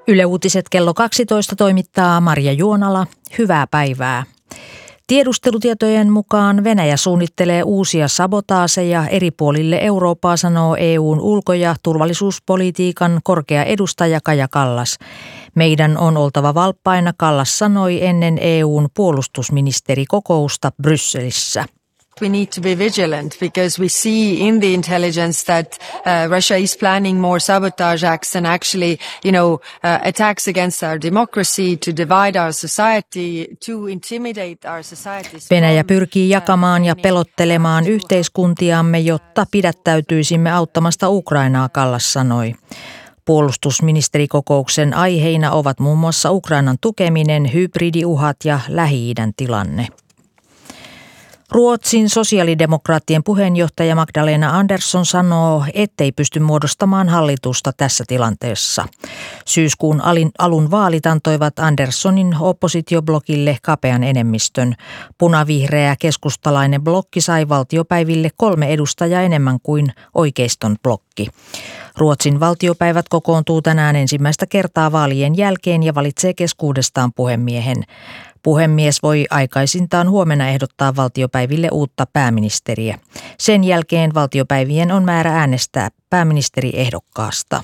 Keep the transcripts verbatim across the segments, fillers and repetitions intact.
Yle Uutiset kello kaksitoista toimittaa Marja Juonala. Hyvää päivää. Tiedustelutietojen mukaan Venäjä suunnittelee uusia sabotaaseja eri puolille Eurooppaa, sanoo E U:n ulko- ja turvallisuuspolitiikan korkea edustaja Kaja Kallas. Meidän on oltava valppaina, Kallas sanoi ennen E U:n puolustusministerikokousta Brysselissä. We need to be vigilant because we see in the intelligence that uh, Russia is planning more sabotage acts and actually, you know, uh, attacks against our democracy to divide our society, to intimidate our societies. Venäjä pyrkii jakamaan ja pelottelemaan yhteiskuntiamme, jotta pidättäytyisimme auttamasta Ukrainaa, Kallas sanoi. Puolustusministerikokouksen aiheina ovat muun muassa Ukrainan tukeminen, hybridiuhat ja Lähi-idän tilanne. Ruotsin sosiaalidemokraattien puheenjohtaja Magdalena Andersson sanoo, ettei pysty muodostamaan hallitusta tässä tilanteessa. Syyskuun alun vaalit antoivat Anderssonin oppositioblokille kapean enemmistön. Punavihreä keskustalainen blokki sai valtiopäiville kolme edustajaa enemmän kuin oikeiston blokki. Ruotsin valtiopäivät kokoontuu tänään ensimmäistä kertaa vaalien jälkeen ja valitsee keskuudestaan puhemiehen. Puhemies voi aikaisintaan huomenna ehdottaa valtiopäiville uutta pääministeriä. Sen jälkeen valtiopäivien on määrä äänestää pääministeriehdokkaasta.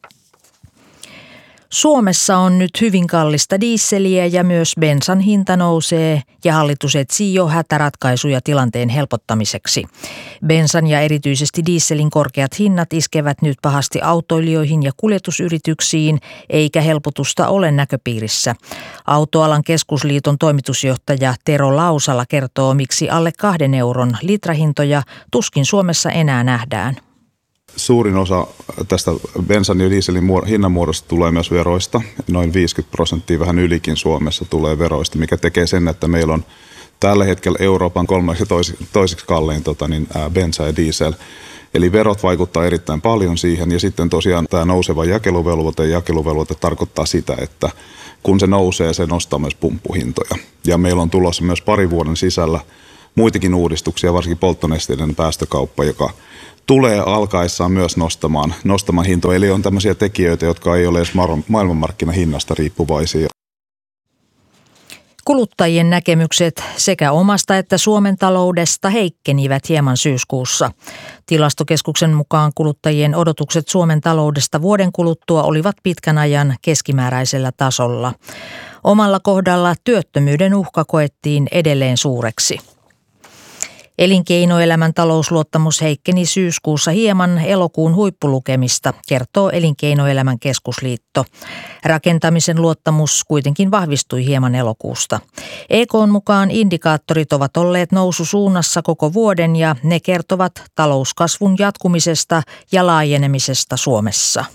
Suomessa on nyt hyvin kallista diisseliä ja myös bensan hinta nousee ja hallitus etsii jo hätäratkaisuja tilanteen helpottamiseksi. Bensan ja erityisesti dieselin korkeat hinnat iskevät nyt pahasti autoilijoihin ja kuljetusyrityksiin, eikä helpotusta ole näköpiirissä. Autoalan keskusliiton toimitusjohtaja Tero Lausala kertoo, miksi alle kahden euron litrahintoja tuskin Suomessa enää nähdään. Suurin osa tästä bensan ja dieselin hinnanmuodosta tulee myös veroista. Noin viisikymmentä prosenttia, vähän ylikin Suomessa tulee veroista, mikä tekee sen, että meillä on tällä hetkellä Euroopan kolmeksi toiseksi, toiseksi kallein tota, niin, ää, bensa ja diesel. Eli verot vaikuttaa erittäin paljon siihen ja sitten tosiaan tämä nouseva jakeluvelvoite, jakeluvelvoite tarkoittaa sitä, että kun se nousee, se nostaa myös pumppuhintoja. Ja meillä on tulossa myös pari vuoden sisällä muitakin uudistuksia, varsinkin polttonesteiden päästökauppa, joka tulee alkaessaan myös nostamaan, nostamaan hintoja. Eli on tämmöisiä tekijöitä, jotka ei ole edes maailmanmarkkinahinnasta riippuvaisia. Kuluttajien näkemykset sekä omasta että Suomen taloudesta heikkenivät hieman syyskuussa. Tilastokeskuksen mukaan kuluttajien odotukset Suomen taloudesta vuoden kuluttua olivat pitkän ajan keskimääräisellä tasolla. Omalla kohdalla työttömyyden uhka koettiin edelleen suureksi. Elinkeinoelämän talousluottamus heikkeni syyskuussa hieman elokuun huippulukemista, kertoo Elinkeinoelämän keskusliitto. Rakentamisen luottamus kuitenkin vahvistui hieman elokuusta. E K:n mukaan indikaattorit ovat olleet noususuunnassa koko vuoden ja ne kertovat talouskasvun jatkumisesta ja laajenemisesta Suomessa.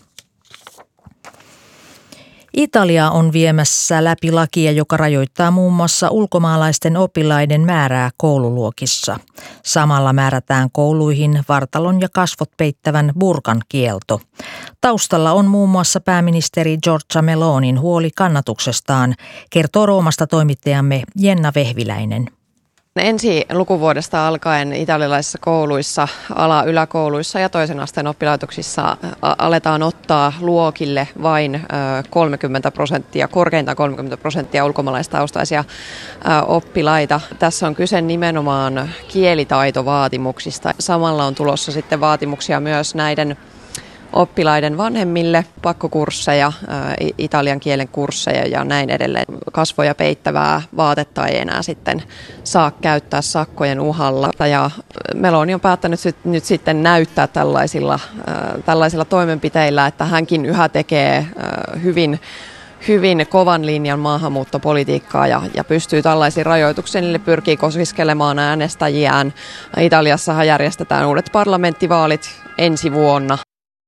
Italia on viemässä läpi lakia, joka rajoittaa muun muassa ulkomaalaisten oppilaiden määrää koululuokissa. Samalla määrätään kouluihin vartalon ja kasvot peittävän burkan kielto. Taustalla on muun muassa pääministeri Giorgia Melonin huoli kannatuksestaan, kertoo Roomasta toimittajamme Jenna Vehviläinen. Ensi lukuvuodesta alkaen italialaisissa kouluissa, ala- yläkouluissa ja toisen asteen oppilaitoksissa aletaan ottaa luokille vain kolmekymmentä prosenttia, korkeintaan kolmekymmentä prosenttia ulkomaalaistaustaisia oppilaita. Tässä on kyse nimenomaan kielitaitovaatimuksista. Samalla on tulossa sitten vaatimuksia myös näiden oppilaiden vanhemmille, pakkokursseja, italian kielen kursseja ja näin edelleen. Kasvoja peittävää vaatetta ei enää sitten saa käyttää sakkojen uhalla. Ja Meloni on päättänyt nyt sitten näyttää tällaisilla, tällaisilla toimenpiteillä, että hänkin yhä tekee hyvin hyvin kovan linjan maahanmuuttopolitiikkaa ja, ja pystyy tällaisiin rajoituksiin, eli pyrkii kosiskelemaan äänestäjiään. Italiassahan järjestetään uudet parlamenttivaalit ensi vuonna.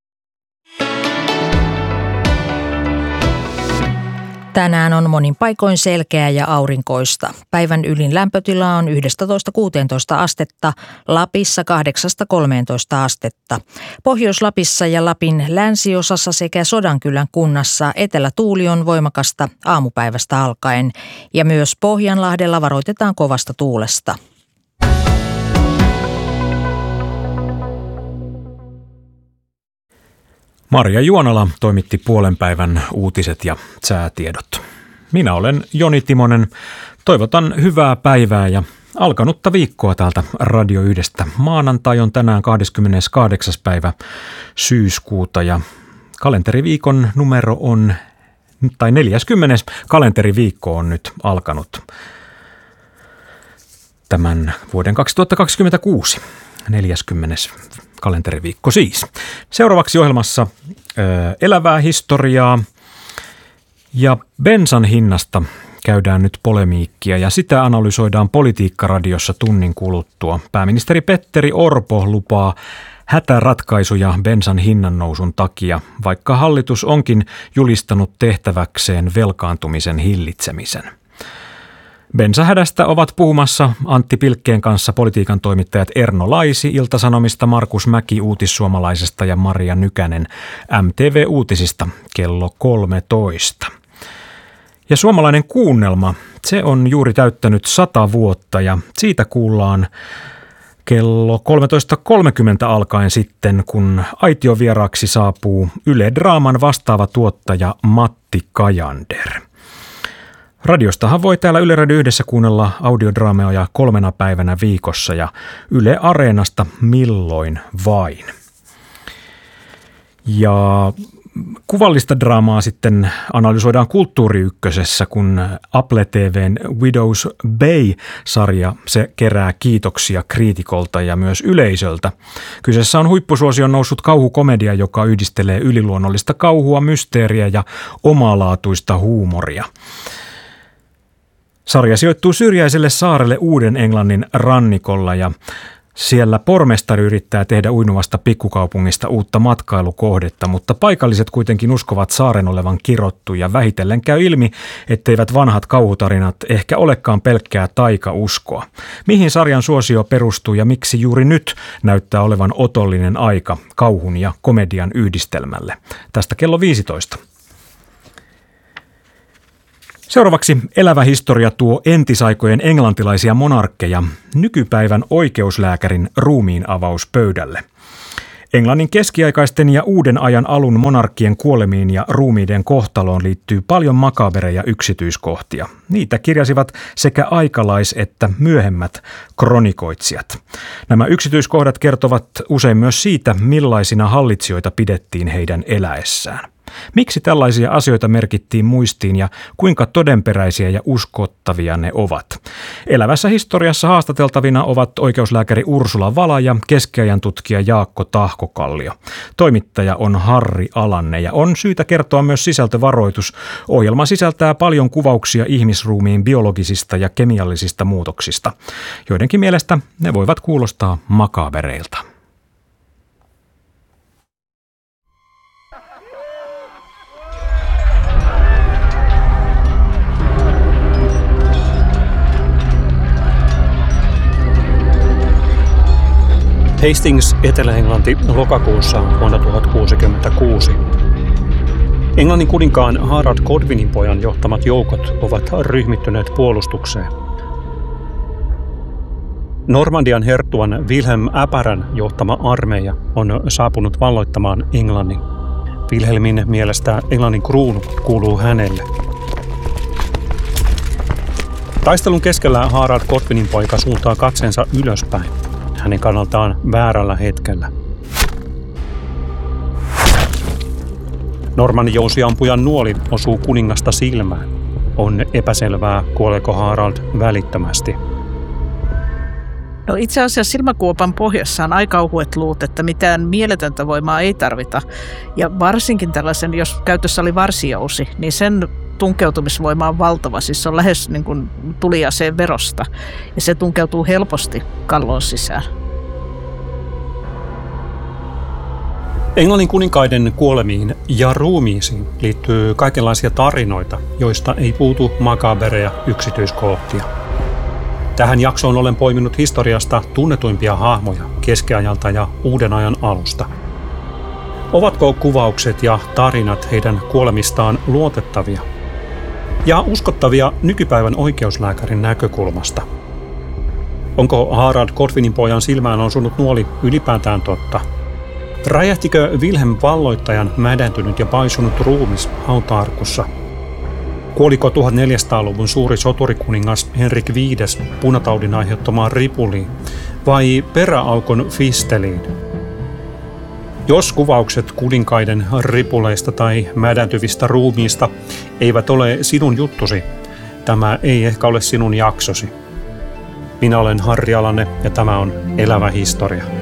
Tänään on monin paikoin selkeää ja aurinkoista. Päivän ylin lämpötila on yksitoista kuusitoista astetta, Lapissa kahdeksasta kolmeentoista astetta. Pohjois-Lapissa ja Lapin länsiosassa sekä Sodankylän kunnassa etelätuuli on voimakasta aamupäivästä alkaen ja myös Pohjanlahdella varoitetaan kovasta tuulesta. Marja Juonala toimitti puolen päivän uutiset ja säätiedot. Minä olen Joni Timonen. Toivotan hyvää päivää ja alkanutta viikkoa täältä Radio Yhdestä. Maanantai on tänään kahdeskymmeneskahdeksas päivä syyskuuta ja kalenteriviikon numero on, tai neljäskymmenes kalenteriviikko on nyt alkanut tämän vuoden kaksituhattakaksikymmentäkuusi. neljäskymmenes kalenteriviikko siis. Seuraavaksi ohjelmassa ö, elävää historiaa ja bensan hinnasta käydään nyt polemiikkia ja sitä analysoidaan Politiikka-radiossa tunnin kuluttua. Pääministeri Petteri Orpo lupaa hätäratkaisuja bensan hinnannousun takia, vaikka hallitus onkin julistanut tehtäväkseen velkaantumisen hillitsemisen. Bensahädästä ovat puhumassa Antti Pilkkeen kanssa politiikan toimittajat Erno Laisi Ilta-Sanomista, Markus Mäki Uutissuomalaisesta ja Maria Nykänen M T V-uutisista kello kolmetoista. Ja suomalainen kuunnelma, se on juuri täyttänyt sata vuotta ja siitä kuullaan kello kolmetoista kolmekymmentä alkaen sitten, kun aitiovieraaksi saapuu Yle Draaman vastaava tuottaja Matti Kajander. Radiostahan voi täällä Yle Radio Yhdessä kuunnella audiodraameja kolmena päivänä viikossa ja Yle Areenasta milloin vain. Ja kuvallista draamaa sitten analysoidaan Kulttuuri Ykkösessä, kun Apple T V:n Widows Bay-sarja se kerää kiitoksia kriitikolta ja myös yleisöltä. Kyseessä on huippusuosion noussut kauhukomedia, joka yhdistelee yliluonnollista kauhua, mysteeriä ja omalaatuista huumoria. Sarja sijoittuu syrjäiselle saarelle Uuden-Englannin rannikolla ja siellä pormestari yrittää tehdä uinuvasta pikkukaupungista uutta matkailukohdetta, mutta paikalliset kuitenkin uskovat saaren olevan kirottu ja vähitellen käy ilmi, etteivät vanhat kauhutarinat ehkä olekaan pelkkää taikauskoa. Mihin sarjan suosio perustuu ja miksi juuri nyt näyttää olevan otollinen aika kauhun ja komedian yhdistelmälle? Tästä kello viisitoista. Seuraavaksi elävä historia tuo entisaikojen englantilaisia monarkkeja nykypäivän oikeuslääkärin ruumiin avaus pöydälle. Englannin keskiaikaisten ja uuden ajan alun monarkkien kuolemiin ja ruumiiden kohtaloon liittyy paljon makabereja yksityiskohtia. Niitä kirjasivat sekä aikalais- että myöhemmät kronikoitsijat. Nämä yksityiskohdat kertovat usein myös siitä, millaisina hallitsijoita pidettiin heidän eläessään. Miksi tällaisia asioita merkittiin muistiin ja kuinka todenperäisiä ja uskottavia ne ovat? Elävässä historiassa haastateltavina ovat oikeuslääkäri Ursula Vala ja keskiajan tutkija Jaakko Tahkokallio. Toimittaja on Harri Alanne ja on syytä kertoa myös sisältövaroitus. Ohjelma sisältää paljon kuvauksia ihmisruumiin biologisista ja kemiallisista muutoksista. Joidenkin mielestä ne voivat kuulostaa makabereilta. Hastings, Etelä-Englanti, lokakuussa vuonna tuhatkuusikymmentäkuusi. Englannin kuninkaan Harald Godwinin pojan johtamat joukot ovat ryhmittyneet puolustukseen. Normandian herttuan Wilhelm Äpärän johtama armeija on saapunut valloittamaan Englannin. Wilhelmin mielestä Englannin kruunu kuuluu hänelle. Taistelun keskellä Harald Godwinin poika suuntaa katseensa ylöspäin. Hänen kannaltaan väärällä hetkellä. Normannin jousiampujan nuoli osuu kuningasta silmään. On epäselvää, kuoleeko Harald välittömästi. No itse asiassa silmäkuopan pohjassa on aika ohuet luut, että mitään mieletöntä voimaa ei tarvita. Ja varsinkin tällaisen, jos käytössä oli varsijousi, niin sen tunkeutumisvoima on valtava. Siis se on lähes niin kuin tuliaseen verosta ja se tunkeutuu helposti kallon sisään. Englannin kuninkaiden kuolemiin ja ruumiisiin liittyy kaikenlaisia tarinoita, joista ei puutu makabereja yksityiskohtia. Tähän jaksoon olen poiminut historiasta tunnetuimpia hahmoja keskiajalta ja uuden ajan alusta. Ovatko kuvaukset ja tarinat heidän kuolemistaan luotettavia ja uskottavia nykypäivän oikeuslääkärin näkökulmasta? Onko Harald Godwinin pojan silmään osunut nuoli ylipäätään totta? Räjähtikö Wilhelm valloittajan mädäntynyt ja paisunut ruumis hauta-arkussa? Kuoliko tuhatneljäsataaluvun suuri soturikuningas Henrik viides punataudin aiheuttamaan ripuliin vai peräaukon fisteliin? Jos kuvaukset kuninkaiden ripuleista tai mädäntyvistä ruumiista eivät ole sinun juttusi, tämä ei ehkä ole sinun jaksosi. Minä olen Harri Alanne ja tämä on Elävä historia.